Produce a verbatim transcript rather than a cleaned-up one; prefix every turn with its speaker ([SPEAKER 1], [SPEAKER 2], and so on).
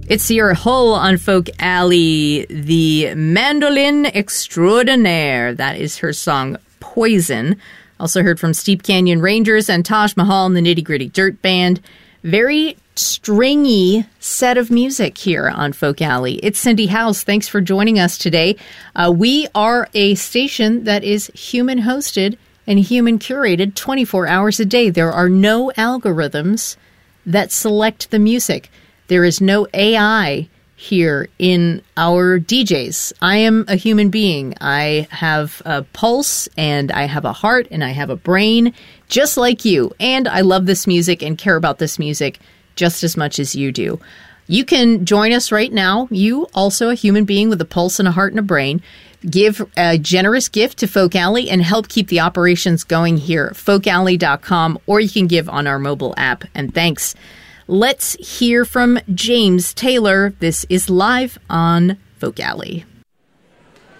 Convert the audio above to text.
[SPEAKER 1] It's Sierra Hull on Folk Alley, the mandolin extraordinaire. That is her song, Poison. Also heard from Steep Canyon Rangers and Taj Mahal and the Nitty Gritty Dirt Band. Very stringy set of music here on Folk Alley. It's Cindy House. Thanks for joining us today. Uh, we are a station that is human-hosted and human-curated twenty-four hours a day. There are no algorithms that select the music. There is no A I here in our D Js. I am a human being. I have a pulse, and I have a heart, and I have a brain, just like you. And I love this music and care about this music just as much as you do. You can join us right now. You, also a human being with a pulse and a heart and a brain. Give a generous gift to Folk Alley and help keep the operations going here at folk alley dot com, or you can give on our mobile app. And thanks. Let's hear from James Taylor. This is live on Folk Alley.